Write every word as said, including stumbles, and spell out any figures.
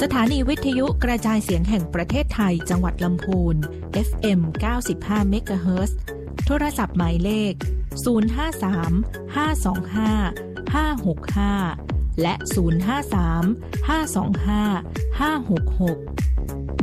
ถานีวิทยุกระจายเสียงแห่งประเทศไทยจังหวัดลำพูน เอฟ เอ็ม เก้าสิบห้า เมกะเฮิรตซ์ โทรศัพท์หมายเลข ศูนย์ ห้า สาม ห้า สอง ห้า ห้า หก ห้า และ ศูนย์ ห้า สาม ห้า สอง ห้า ห้า หก หก